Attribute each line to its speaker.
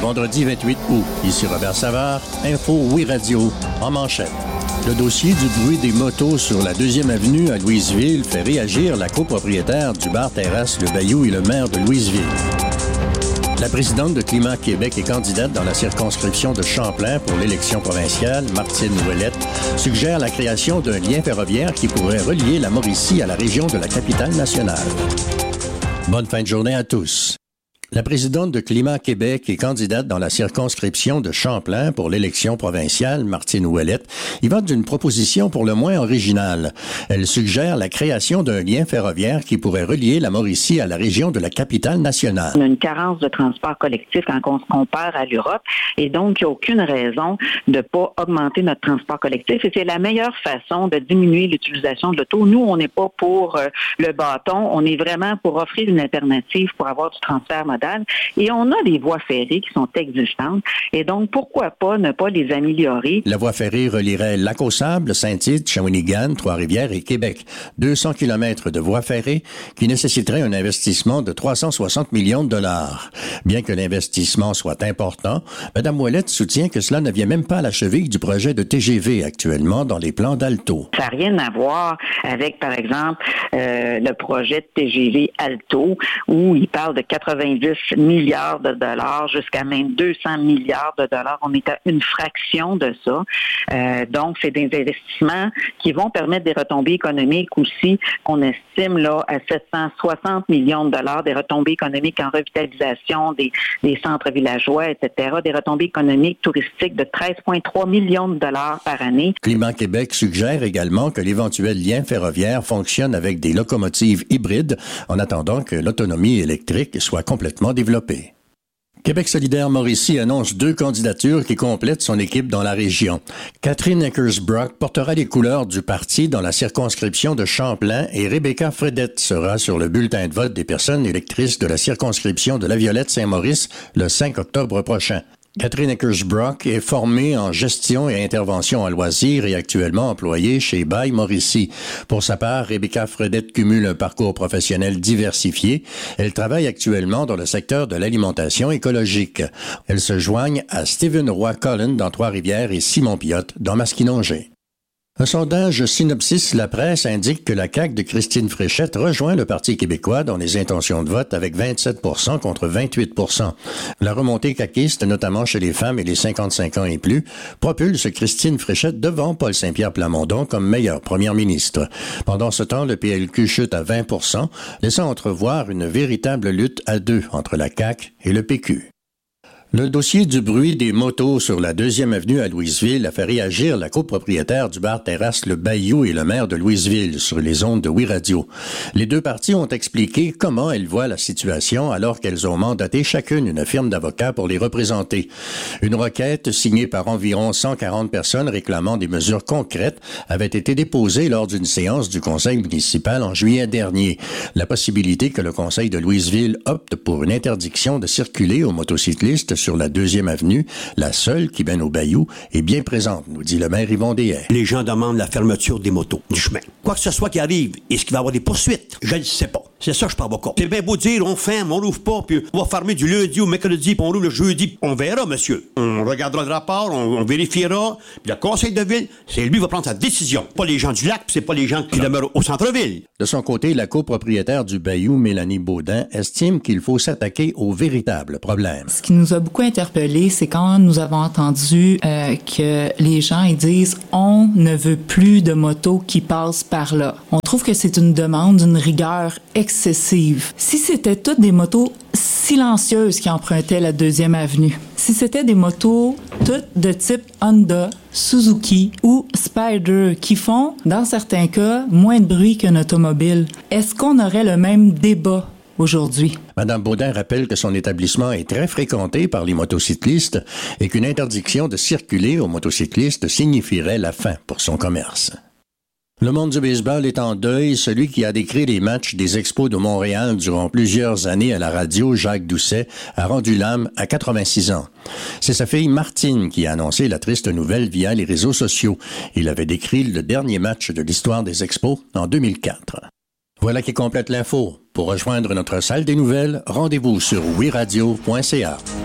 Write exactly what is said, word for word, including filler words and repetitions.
Speaker 1: vendredi vingt-huit août. Ici Robert Savard, Info Oui Radio, en manchette. Le dossier du bruit des motos sur la deuxième avenue à Louisville fait réagir la copropriétaire du bar terrasse Le Bayou et le maire de Louisville. La présidente de Climat Québec et candidate dans la circonscription de Champlain pour l'élection provinciale, Martine Ouellette, suggère la création d'un lien ferroviaire qui pourrait relier la Mauricie à la région de la capitale nationale. Bonne fin de journée à tous. La présidente de Climat Québec et candidate dans la circonscription de Champlain pour l'élection provinciale, Martine Ouellette, y va d'une proposition pour le moins originale. Elle suggère la création d'un lien ferroviaire qui pourrait relier la Mauricie à la région de la capitale nationale.
Speaker 2: On a une carence de transport collectif quand on se compare à l'Europe et donc il n'y a aucune raison de ne pas augmenter notre transport collectif et c'est la meilleure façon de diminuer l'utilisation de l'auto. Nous, on n'est pas pour euh, le bâton, on est vraiment pour offrir une alternative pour avoir du transfert modal. Et on a des voies ferrées qui sont existantes. Et donc, pourquoi pas ne pas les améliorer?
Speaker 1: La voie ferrée relierait Lac-aux-Sables, Saint-Tite, Shawinigan, Trois-Rivières et Québec. deux cents kilomètres de voie ferrée qui nécessiterait un investissement de trois cent soixante millions de dollars. Bien que l'investissement soit important, Mme Ouellette soutient que cela ne vient même pas à la cheville du projet de T G V actuellement dans les plans d'Alto.
Speaker 2: Ça n'a rien à voir avec, par exemple, euh, le projet de T G V Alto où il parle de quatre-vingt-dix milliards de dollars jusqu'à même deux cents milliards de dollars. On est à une fraction de ça. Euh, donc, c'est des investissements qui vont permettre des retombées économiques aussi qu'on estime là à sept cent soixante millions de dollars, des retombées économiques en revitalisation des, des centres villageois, et cetera, des retombées économiques touristiques de treize virgule trois millions de dollars par année.
Speaker 1: Climat Québec suggère également que l'éventuel lien ferroviaire fonctionne avec des locomotives hybrides en attendant que l'autonomie électrique soit complètement développée. Québec solidaire Mauricie annonce deux candidatures qui complètent son équipe dans la région. Catherine Eckersbrock portera les couleurs du parti dans la circonscription de Champlain et Rebecca Fredette sera sur le bulletin de vote des personnes électrices de la circonscription de La Violette-Saint-Maurice le cinq octobre prochain. Catherine Eckersbrock est formée en gestion et intervention à loisirs et actuellement employée chez Bail Mauricie. Pour sa part, Rebecca Fredette cumule un parcours professionnel diversifié. Elle travaille actuellement dans le secteur de l'alimentation écologique. Elle se joigne à Stephen Roy-Collin dans Trois-Rivières et Simon Piotte dans Masquinongé. Un sondage Synopsis La Presse indique que la C A Q de Christine Fréchette rejoint le Parti québécois dans les intentions de vote avec vingt-sept pour cent contre vingt-huit pour cent. La remontée caquiste, notamment chez les femmes et les cinquante-cinq ans et plus, propulse Christine Fréchette devant Paul Saint-Pierre Plamondon comme meilleure première ministre. Pendant ce temps, le P L Q chute à vingt pour cent, laissant entrevoir une véritable lutte à deux entre la C A Q et le P Q. Le dossier du bruit des motos sur la deuxième avenue à Louisville a fait réagir la copropriétaire du bar terrasse Le Bayou et le maire de Louisville sur les ondes de Oui Radio. Les deux parties ont expliqué comment elles voient la situation alors qu'elles ont mandaté chacune une firme d'avocats pour les représenter. Une requête signée par environ cent quarante personnes réclamant des mesures concrètes avait été déposée lors d'une séance du conseil municipal en juillet dernier. La possibilité que le conseil de Louisville opte pour une interdiction de circuler aux motocyclistes sur la deuxième avenue, la seule qui mène au Bayou, est bien présente, nous dit le maire Yvon Deshaies.
Speaker 3: Les gens demandent la fermeture des motos, du chemin. Quoi que ce soit qui arrive, est-ce qu'il va y avoir des poursuites? Je ne sais pas. C'est ça que je parle beaucoup. C'est bien beau dire, on ferme, on l'ouvre pas, puis on va fermer du lundi au mercredi, puis on roule le jeudi. On verra, monsieur. On regardera le rapport, on, on vérifiera, puis le conseil de ville, c'est lui qui va prendre sa décision. Pas les gens du lac, puis c'est pas les gens qui demeurent au centre-ville.
Speaker 1: De son côté, la copropriétaire du Bayou, Mélanie Baudin, estime qu'il faut s'attaquer au véritable problème.
Speaker 4: Ce qui nous a beaucoup interpellés, c'est quand nous avons entendu euh, que les gens ils disent « on ne veut plus de motos qui passent par là ». On trouve que c'est une demande d'une rigueur excessive. Si c'était toutes des motos silencieuses qui empruntaient la deuxième avenue, si c'était des motos toutes de type Honda, Suzuki ou Spider qui font, dans certains cas, moins de bruit qu'un automobile, est-ce qu'on aurait le même débat aujourd'hui?
Speaker 1: Madame Baudin rappelle que son établissement est très fréquenté par les motocyclistes et qu'une interdiction de circuler aux motocyclistes signifierait la fin pour son commerce. Le monde du baseball est en deuil. Celui qui a décrit les matchs des Expos de Montréal durant plusieurs années à la radio, Jacques Doucet, a rendu l'âme à quatre-vingt-six ans. C'est sa fille Martine qui a annoncé la triste nouvelle via les réseaux sociaux. Il avait décrit le dernier match de l'histoire des Expos en deux mille quatre. Voilà qui complète l'info. Pour rejoindre notre salle des nouvelles, rendez-vous sur oui radio point c a.